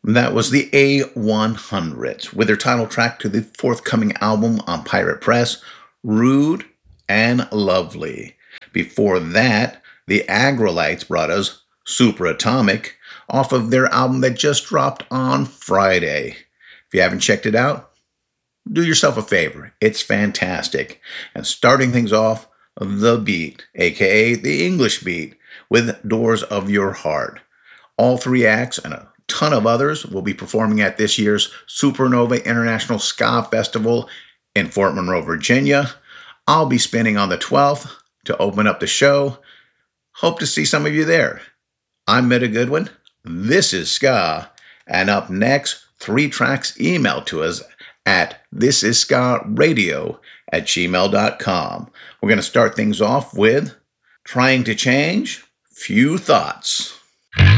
That was the A100s with their title track to the forthcoming album on Pirate Press, Rude and Lovely. Before that, the Agrolites brought us Superatomic off of their album that just dropped on Friday. If you haven't checked it out, do yourself a favor. It's fantastic. And starting things off, The Beat, aka The English Beat, with Doors of Your Heart. All three acts and a ton of others will be performing at this year's Supernova International Ska Festival in Fort Monroe, Virginia. I'll be spinning on the 12th to open up the show. Hope to see some of you there. I'm Meta Goodwin. This is Ska. And up next, 3 tracks emailed to us at thisisskaradio@gmail.com. We're going to start things off with Trying to Change, Few Thoughts.